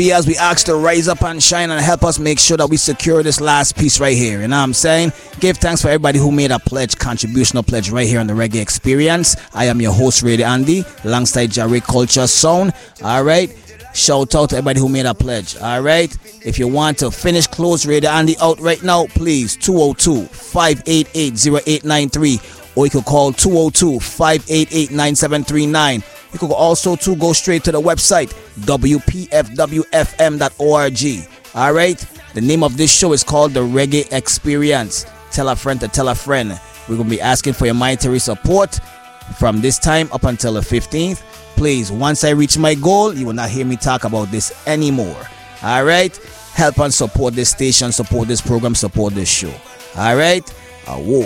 as we ask to rise up and shine and help us make sure that we secure this last piece right here. You know what I'm saying? Give thanks for everybody who made a pledge, contributional pledge right here on the Reggae Experience. I am your host, Radio Andy, alongside Jerry Culture Sound. All right. Shout out to everybody who made a pledge. All right. If you want to finish close Radio Andy out right now, please 202-588-0893, or you could call 202-588-9739. You could also go straight to the website wpfwfm.org. All right. The name of this show is called the Reggae Experience. Tell a friend to tell a friend. We're going to be asking for your monetary support from this time up until the 15th. Please, once I reach my goal, you will not hear me talk about this anymore. All right. Help and support this station, support this program, support this show. All right.